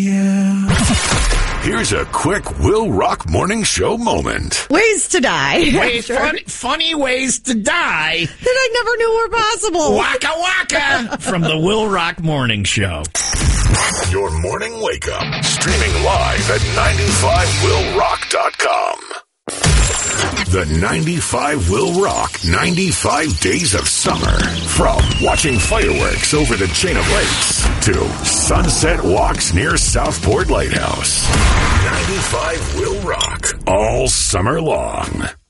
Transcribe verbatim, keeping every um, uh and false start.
Yeah. Here's a quick Will Rock Morning Show moment. Ways to die. Ways, fun, funny ways to die. That I never knew were possible. Waka waka from the Will Rock Morning Show. Your morning wake up. Streaming live at ninety-five will rock dot com. The ninety-five Will Rock ninety-five Days of Summer. From watching fireworks over the chain of lakes to sunset walks near Southport Lighthouse. ninety-five Will Rock all summer long.